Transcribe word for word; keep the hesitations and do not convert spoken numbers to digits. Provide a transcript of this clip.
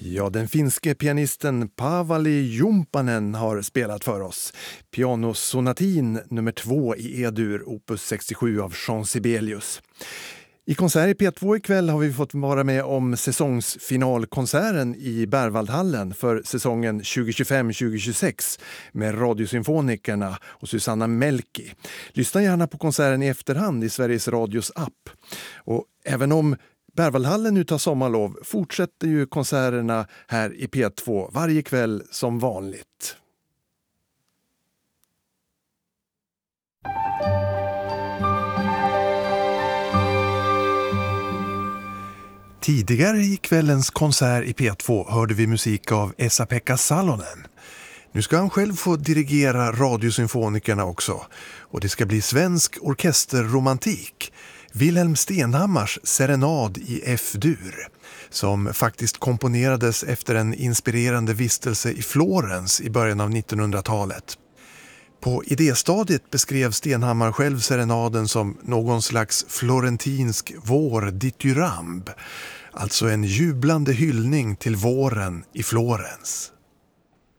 Ja, den finske pianisten Paavali Jumpanen har spelat för oss. Pianosonatin nummer två i E-dur, opus sextiosju av Jean Sibelius. I konsert i P två ikväll har vi fått vara med om säsongsfinalkonserten i Berwaldhallen för säsongen tjugo tjugofem tjugo tjugosex med Radiosymfonikerna och Susanna Melki. Lyssna gärna på konserten i efterhand i Sveriges Radios app. Och även om Berwaldhallen nu tar sommarlov fortsätter ju konserterna här i P två varje kväll som vanligt. Tidigare i kvällens konsert i P två hörde vi musik av Esa-Pekka Salonen. Nu ska han själv få dirigera Radiosymfonikerna också. Och det ska bli svensk orkesterromantik. Wilhelm Stenhammars serenad i F-dur. Som faktiskt komponerades efter en inspirerande vistelse i Florens i början av nittonhundratalet. På idéstadiet beskrev Stenhammar själv serenaden som någon slags florentinsk vår-dithyramb. Alltså en jublande hyllning till våren i Florens.